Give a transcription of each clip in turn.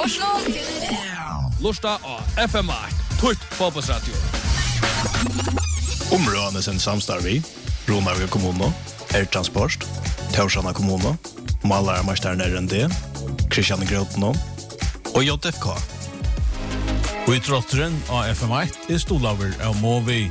Oslo. Lusta av FM8, Tutt Fotbollsradio. Områdene sin samstarvi, Romarvika kommune, Transport, Torsjana kommune, Malarmesteren RND, Kristian Grotno og JFK. Og I trotteren av FM8 stolaver av Movi.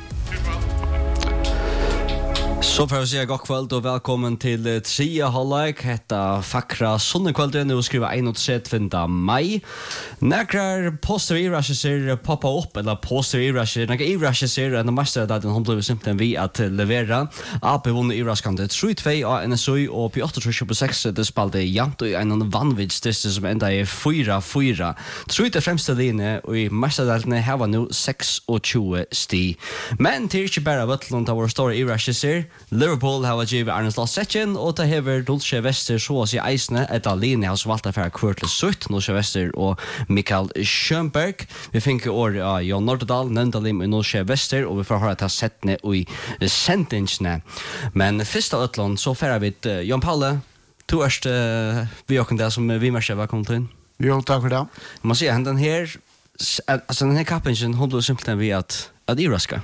Så får jag säga god kväll och välkommen till tredje halvlek. Hetta fackra sunnekvällen nu skriva 31 maj. Några poster I rusher poppa upp eller poster I rusher. Några I rusher och master där den blev simpelt vi att leverera. AP vunnit I ruskandet 3-2 av NSU och på 8-6 det spelade jämnt och en vanvittig som ända är 4-4. Tror det främsta linje och I masterdelene här var nu 26 sti. Men till inte bara Vattlund av vår stora I rusher. Liverpool har givet Arne Slassetjen og det hever Dolce Vester så å si eisene et av linje har valgt affære kvart til sutt Dolce Vester og Mikael Schönberg. Vi finner år av Jon Nordedal, Nøndalim og Dolce Vester og vi får høre til settene og sendingsene. Men først av Øtland så fører vi Jon Palle. Du vi åkken der som vi mørker velkommen til. Jo, takk for det. Jeg må si at den her kappingen hun ble simpelthen vi at Iraska.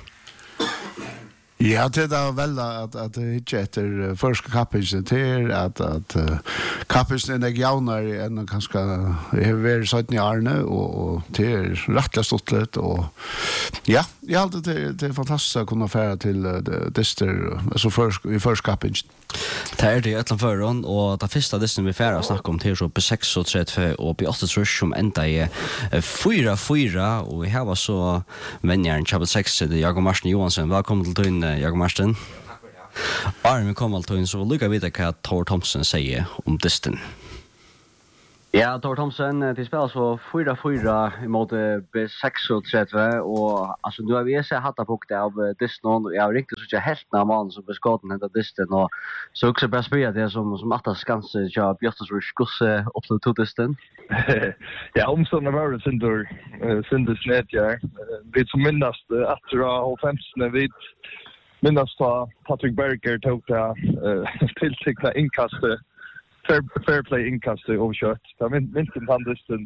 Ja, det vel at det ikke etter første kappingen til at kappingen jævnere enn kanskje har vært 17 årene og det rettelig stått litt og ja, jeg har alltid det fantastisk å kunne fære til dister altså I første kappingen. Det det I Øtland Føren, og det første dissen vi fære å snakke om til så på 6-3 og på 8-3 som enda 4-4 og vi har så vennjeren Chabot 6 Jakob Marsten Johansen. Velkommen til tøyen Jakob Marsten. Takk for det. Arne kommer til tøyen, så lykke videre hva Thor Thomsen sier om disten. Ja, Thor Thomsen, de spiller så 4-4 imot B36, og altså, nu har vi sett hatt på det av disten, og jeg har riktig så ikke helt nær mannen som beskåten hentet disten, og så også bare spørre det som Atta Skanse til Bjørstesrus gosse opp til to disten. Ja, omstående var det synder snett, ja. Vi som minnast etter av 15, vi minnast da Patrick Berger tok det tilsikta innkastet, fair play inkastet og kjøtt. Det minst en tandisten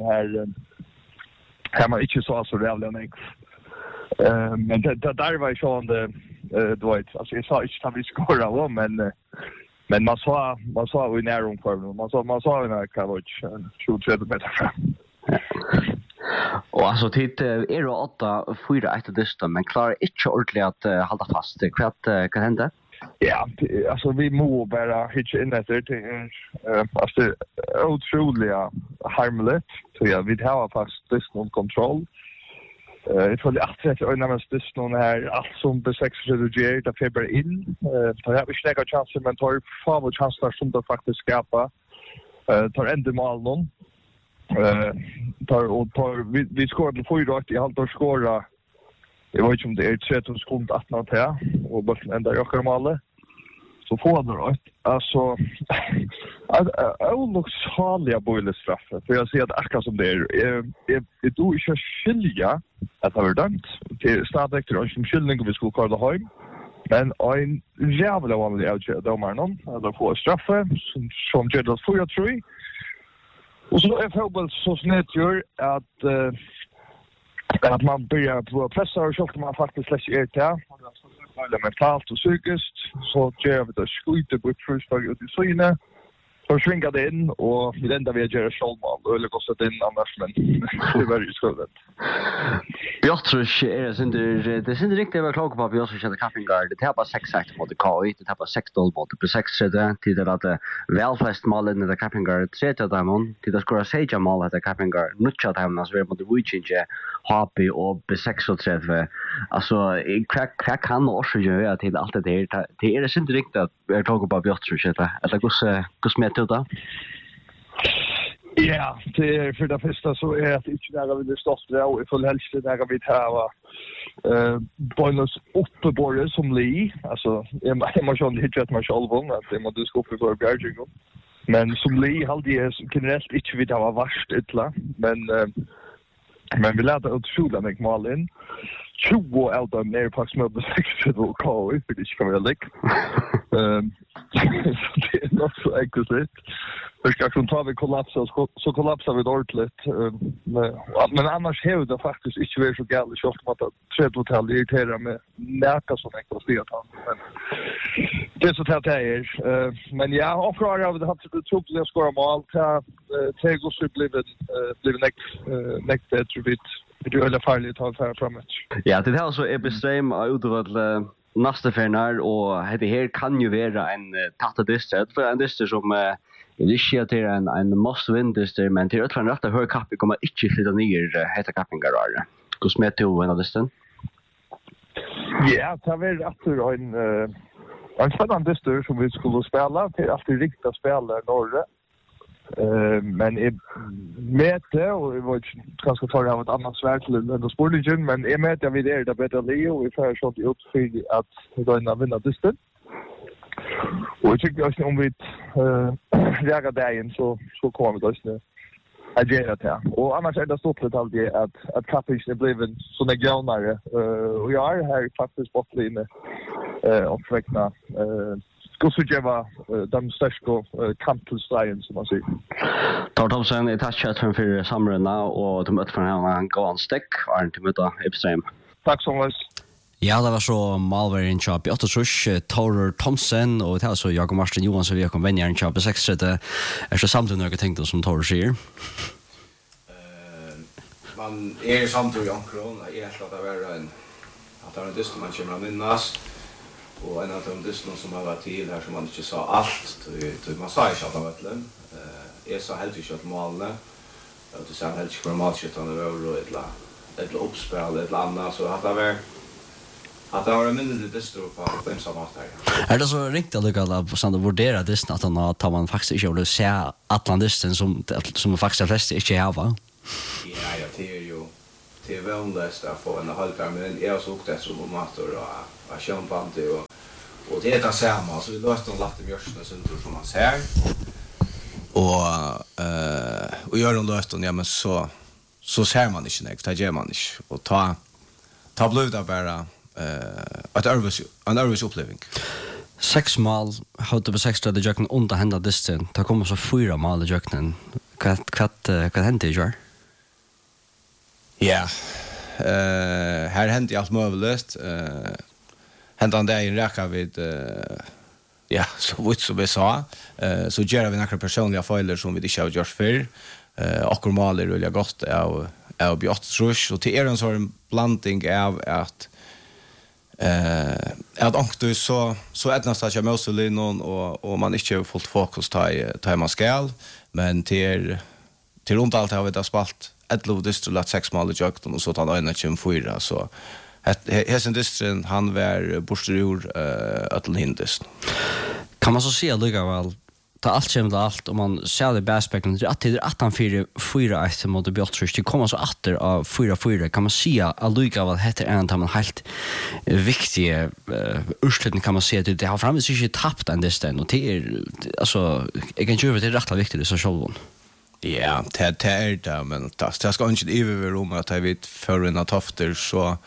her man ikke så rævlig enn jeg. Men der var jeg sånn, du vet, altså jeg sa ikke at vi skåret av, men man sa jo I nærrum for det. Man sa jo når jeg var 20-30 meter frem. Og altså, tid jo 8-4 etter dysten, men klarer ikke ordentlig at holde fast. Hva hender? Ja, alltså vi må bara hitcha in efter det alltså otroligt harmligt så ja vi har fast någon kontroll jag tror att det närmast någon här allt som B6 det februari in så jag vill snäcka chanser men tar fan och chanser som det faktiskt skapa tar ändå mål någon vi skorade 4 I halvår skora. Jag vet inte om det 30 sekunder 18 här och bara ända jag kan måla. Så får han då alltså olycksaliga boilerstraffar för jag ser att akkurat som det är då inte skilja att det var dömt till stadväktare som skyllning och vi skulle kalla hem. Men en jävla vanlig domare någon att få straffar som gör det 4-3. Och så är fotboll så snett gör att man börjar på pressa och så man faktiskt släcker det eller mentalt och psykiskt så gör vi det skjuter på försvaret ut I syne så svingar det in och vi enda vi gör självmål eller kostar det in annars men det är väldigt skuldent. Jag tror det är inte riktigt vad klockan på vi också känner Kappingar det tappar 6-6 mot KI det tappar 6-0 mot B6 till det att välflest målen i det Kappingar 3 damon till det skora 6 mål att Kappingar nutcha damon så vi mot Wichinge HP och B36 alltså jag kan också göra till allt det här det är inte riktigt att jag tar på Björtsrus eller hur smärt ut då? Ja, det för det första så är att inte där vi största och I full hälsa där vi tar bonus uppe borre som Lee alltså emotion hit att man själv att det måste gå för Björging men som Lee hade jag generellt inte vid ha värst illa men vi lärde ut skjuta mig mål in 20 out av ner på små 6 och KI för det ska vara lik Det är något så enkelt. Först kan ta vi kollapsa så kollapsar vi ordentligt. Men annars har det faktiskt inte varit så galet så ofta att tredje hotell irriterar med näka så enkelt att styra. Men det är så tätt här är. Men ja, och för att det har haft trubbel att skåra mål. Tego så blev näkt bättre bit. Det är väldigt farligt att ta framåt. Ja, det här så är bestäm utöver nästa färnar och det här kan ju vara en tattadister för en dister som det är en must-win-dister, men till att rätta hör kappen kommer inte slita ner heta kappingar. Hur smärt du en av disten? Ja, det var efter en spännande dister som vi skulle spela till alltid riktiga spelare norra. Men med det och det var ganska för av ett annat svärt till den sportligen, men är med att vi är där bättre Leo vi får så upp för att då vinna disten. Och jag tycker också om vi lägger dagen så kommer vi då att göra det. Och annars är det stort lite alltid att kappingen är blivit så regionare. Och jag är här faktiskt bortlinje uppväckna. Skulle så geva de största kamptillstrejen som man säger. Tar Thomsen i touchat för samrunna och de möter från här en gåan stick och inte möta Epstein. Tack så mycket. Ja, det var så Malvern Chop, Ottersush, Torer Thomsen och det var så Jakob Martin Johansson vi kom vänja en Chop 6 det är så samtidigt några tänkte som Torer säger. Man är samtidigt Jankron, är klart att vara en att ha en dyst man kommer minnas och en av de dysterna som har varit till här som man inte sa allt, man sa inte att han var till är så helt inte att måla och det sen helt inte för matchutan över ett uppspel ett annat så att det var en mindre distro på den som var där. Är det så riktigt att alla sådana vurdera disten att tar man faktiskt inte vill se Atlantisten som faktiskt de flesta inte har va? Ja, det är ju det är väldigt att få en halvtimme men jag såg det som motor och champagne och det är det samma så vi löste en latte mjörsna centrum som man ser. Och gör de lösten ja men så ser man inte näkt, det gör man inte och ta blöda bara en nervös upplevelse. 6 mål hade på 6 det jöknen under hända disten. Det kommer så 4 mål i jöknen. Vad hände ju? Ja. Här hände allt möjligt. Hände han där i en räcka vid ja, så vitt som vi sa. Så gör vi några personliga fejler som vi inte har gjort förr. Och måler vill jag gott av bjottrus och till en sån blandning av att ångtu så ätnas att jag måste någon och man inte har fullt fokus ta man skall men till runt allt har vi det spalt ett lovdist och 6 mål i jökten och så tar han 24 så hesen distrin han var borsterur ötlen hindist. Kan man så se likaväl ta allt kommer till allt och man ser det bästspeklen att det är 18-4 mot Björtrus det kommer så åter av 4-4 kan man se att likaväl heter en av man helt viktiga urslutning kan man se att det har framvis inte tappat en disten och det är alltså jag kan ju det är rätt viktigt det så självon. Ja, det är det men det ska inte över om att jag vet för en tofter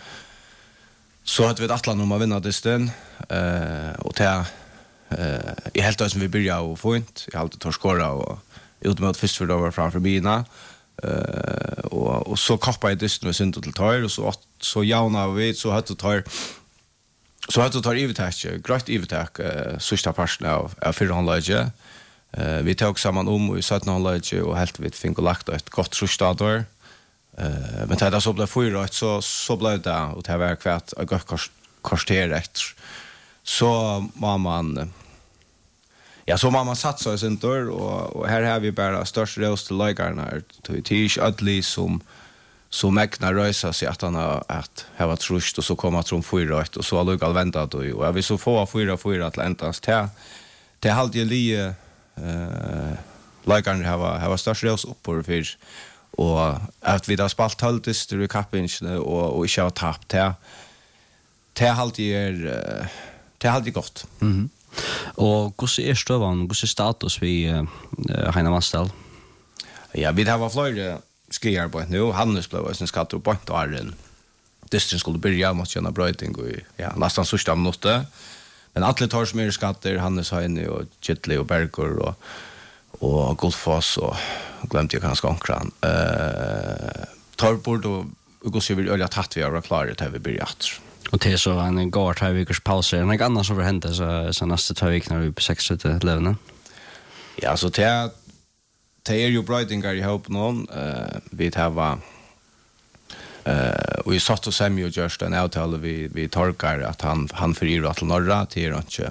så hade vi atlan om att vinna disten och det I helt som vi börjar och få inte. Jag har alltid tar skåra och utmöt först för då framför bina. Och så kappar jag dysten och synd till tar och så jauna vi så hade tar ivetäck, grönt ivetäck sista parten av fyrhandlaget. Vi tog samman och i 17handlaget och helt vi fick lagt ett gott trustador. Men det så blev fyra så blev det och det var kvart ett gott kvarter efter. Så man satsa i sin dörr och här har vi bara störst röst till lägarna till Tish Adli som mäknar rösa sig att han har att ha trust och så komma från 4 och så har Lugal väntat och jag vill så få 4 till äntans till halvdje lägarna har störst röst upp på för och att vi har spalt halvdist i kappingen och inte har tappt det halvdje gott. Mhm. Och hur ser stövan, hur ser status vi Heina Mansdal? Ja, vi har flera skiar på nu. Hannes blev en skatter på en distrin skulle börja mot Jonna Bröting och ja, nästan sista minuter. Men alla tar som skatter, Hannes Heine och Kittli och Berger och Goldfoss och glömde jag kanske ankran. Torbord och Augusti vill ölla tatt vi har klarat det vi börjat. Och det är så en går 2 veckors paus. En annan som får hända så nästa 2 veckor när vi på 60 levna. Ja, så det är ju brödingar i ihop någon. Vi har och vi satt och sämj och görst en avtal vi torkar att han förirrar till norra till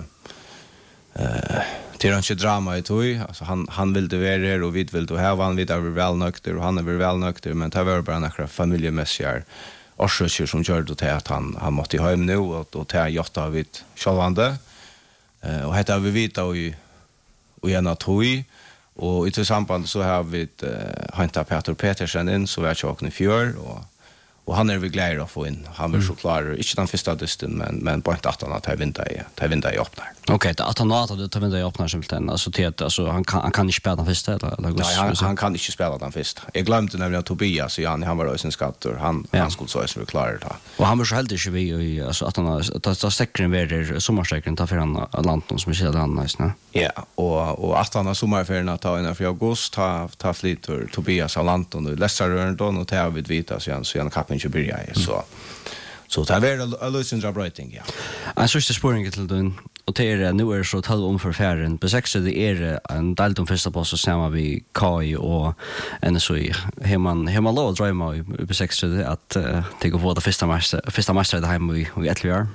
inte drama i tog. Alltså han vill det vara här och vi vill det här. Han vill det välnökter och han är välnökter. Men det var bara några familjemässiga årsöker som gör det till att han måste hem nu och det är gjort av ett självande. Och det har vi vita och en av tog. Och i till samband så har vi hämtat Peter Petersen in så vi har tjocken i fjör och han är vi glada att få in. Han vill så klar, inte den första dysten, men på ett att han tar vinda i öppnar. Okej, att han tar vinda i öppnar som den, alltså han kan inte spela den första eller? Nej, han kan inte spela den första. Jag glömde nämligen Tobias, så han var ösen skatter, han skulle så som vi klarar det. Och han var så heldig inte vi, alltså att han tar stäckren vidare, sommarstäckren tar för han landet som är källar han nice, ja, och att han har sommarferierna tar innanför augusti, tar flyter Tobias av landet och läsarrören då, och tar vid vita så han kappen inte börja i, så det är en lösning av bröting, ja. En sista spåring till den, och det är nu så 12 för färden. På 6 det är en del de första på så samma vi Kai och NSU. Hemma lov att drömma på 6 att det går på det första matchen det hemma i ett år.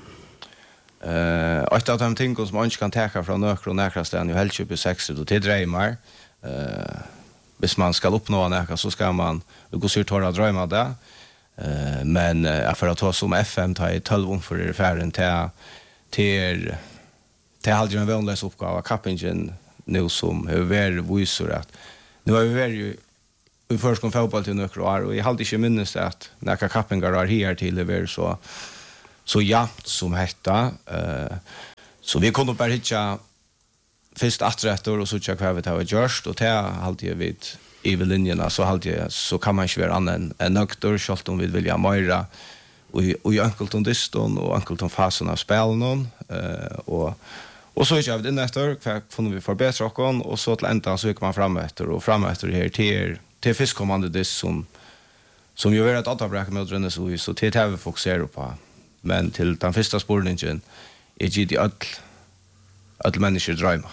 Ett av de ting som man inte kan täcka från några ställen i helt på 6 och till drömmar. Hvis man ska uppnå något så ska man gå så torra drömmar där. Men för att ta som FM tar i 12 för färden till det är aldrig en vanlig uppgave kappingen nu som är visar att nu har vi varit i förskon fotboll till några år och jag hade inte minst att när kappingar är här till det är så jämnt som hetta så vi kunde bara hitta först atträtter och så tjocka kvävet har vi gjort och det hade jag vid i linjerna så kan man inte vara annan än nökter självt om vi vill ha mera och i enkelton diston och enkelton fasen av spelen och så gör vi det nästa får vi förbättra oss och så till ända så gick man fram efter här till fiskkommande dist som ju är ett återbräck med drönne så till det vi fokuserar på men till den första spårningen är det att människor drömmer.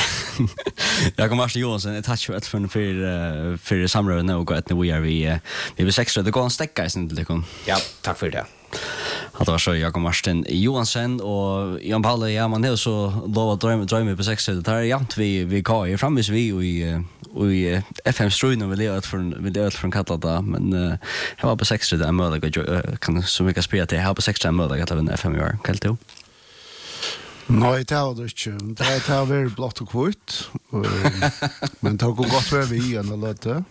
Jag kommer Martin Johansson ett tack för samröret och att nu är vi blir 6 det går en stäcka i sin telefon. Ja, tack för det. Att det var så Jakob Martin Johansson och Jan Paul man är så lovat drömmer på 6 det är jämt vi kan framvis vi i FM ströna vill det från Katlata men det var på 6 det är möjligt kan så mycket spela till här på 6 är möjligt att vinna FM år kallt då. Nej, det var det inte. Det har varit blått och kvitt. Men det har gått väl vi igen och lite.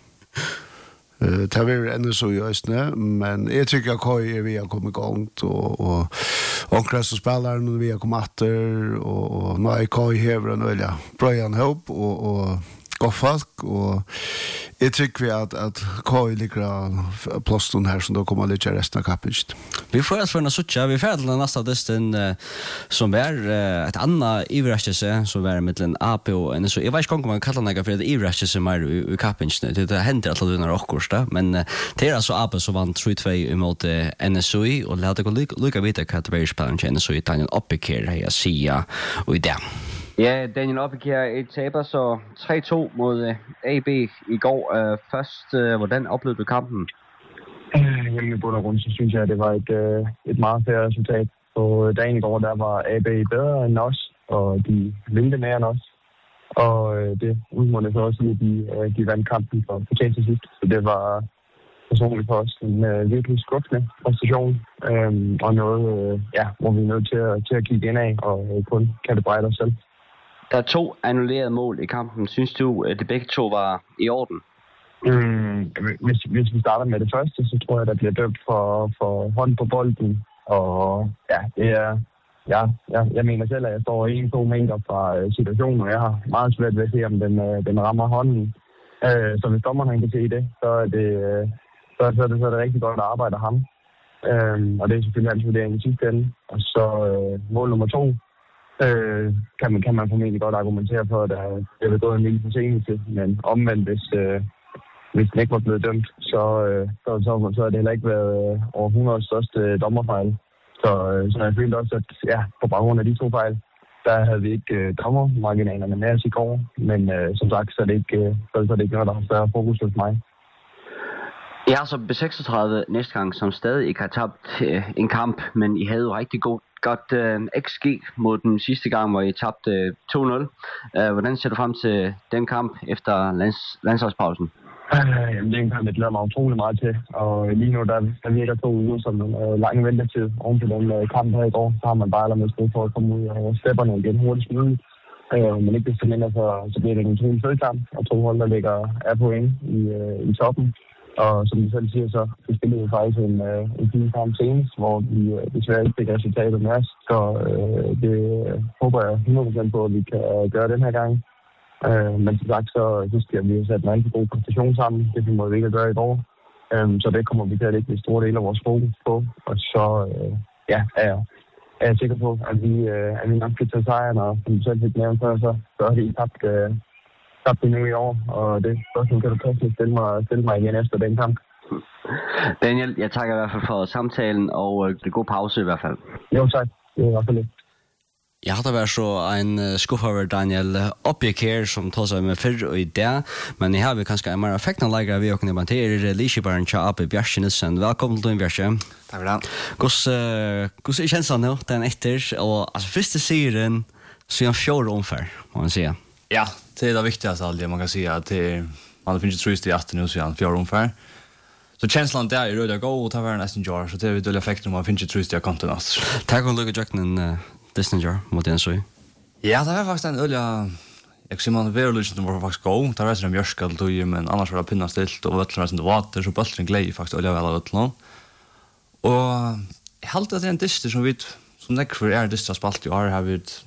Det har varit ännu så just nu. Men jag tycker att Kai vi har kommit igång. Och omkring så spelar när vi har kommit efter. Och nu är Kai häver en öliga bröjan ihop. Och gott folk. Och jag tycker att Kai ligger plåstånd här som då kommer att ligga resten av kappet. Vi får att förna sucha, vi får till nästa distan som är ett annat överraskelse som är mellan AP och NSU. Jag vet inte om man kallar det för ett överraskelse mer i kappen. Det händer att det är några men det är alltså AP som vann 3-2 emot NSU och lät gå lika vita kategorispelaren till NSU Daniel Oppekær här Sia och i det. Ja, Daniel Oppekær taber så 3-2 mod AB i går. Først, hvordan oplevede du kampen? Jamen i bund og grund, så synes jeg, at det var et meget fair resultat. På dagen i går, der var AB bedre end os, og de ville mere end os. Og det udmålede så også, at de vandt kampen for fortjent til sidst. Så det var personligt for os en virkelig skuffende præstation. Og noget, hvor vi er nødt til at kigge ind af og kun kalibrere os selv. Der er 2 annullerede mål i kampen. Synes du, at de begge 2 var i orden? Hvis vi starter med det første, så tror jeg, der bliver dømt for hånd på bolden. Og ja, det er... Ja, jeg mener selv, at jeg står 1-2 meter fra situationen, og jeg har meget svært ved at se, om den rammer hånden. Så hvis dommeren kan se det, så er det rigtig godt at arbejde af ham. Og det er selvfølgelig altid vurderingen i sidste ende. Og så mål nummer 2. kan man formentlig godt argumentere for, at der er begået en lille forsinkelse, men omvendt, hvis den ikke var blevet dømt, så har det heller ikke været århundredets største dommerfejl. Så jeg følte også, at ja, på baggrund af de to fejl, der havde vi ikke dommermarginalerne med os i går, men som sagt, så er det ikke noget, der har større fokus hos mig. I har så B36 næste gang, som stadig ikke har tabt en kamp, men I havde jo rigtig godt XG mod den sidste gang, hvor I tabte 2-0. Hvordan ser du frem til den kamp efter landsholdspausen? Jamen, det er en kamp, jeg glæder mig utrolig meget til, og lige nu, der virker 2 uger som en lang ventetid. Oven til den kamp her i går, så har man bare allermest brug for at komme ud og stepperne igen hurtigst muligt. Men ikke desto mindre, så bliver det en utrolig fed kamp, og 2 hold, der ligger af point i toppen. Og som du selv siger, så spillede vi faktisk en fin kamp senest, hvor vi desværre ikke fik resultatet med os. Så det håber jeg 100% på, at vi kan gøre den her gang. Men som sagt, så skal vi have sat en rigtig god præstation sammen. Det vi måtte ikke gøre i går. Så det kommer vi til at lægge en stor del af vores fokus på. Og så er jeg sikker på, at vi nok skal tage sejren, og som du selv fik nævnt før, så har de tabt det nu i år, og det spørgsmål kan du pludselig stille mig igen efter den kamp. Daniel, jeg takker i hvert fald for samtalen, og det god pause i hvert fald. Jo, tak. Det er i hvert fald lidt. Jeg hadde vært så en skuff over Daniel Oppik her, som tar seg med fyrr og i det, men jeg har vi kanskje en mer effektende leikere vi åkne debatterer Lisebarn Tjaape Bjerse Nissen. Velkommen til Bjerse. Takk for det. Hvordan er kjenslen nå, den etter, og altså første serien, så er han 4 omfær, må man sige. Ja, det er det viktigaste alltid. Man kan säga att man finns ju trust i att nu så han 4 ungefär. Så känslan där är röda gå och ta vara nästan jar så det är väl effekt om man finns ju trust i kontinent. Tack och lycka Jacknen Disnenger mot den så. Ja, det var faktiskt en öliga jag ser man väl lust var faktiskt gå. Det var som mjörskal då ju men annars var det pinna stilt och vattnar som det vatten så bulten glei faktiskt öliga väl åt lån. Och jag håller att det är en dyster som vi som näck för är dyster spalt i år har vi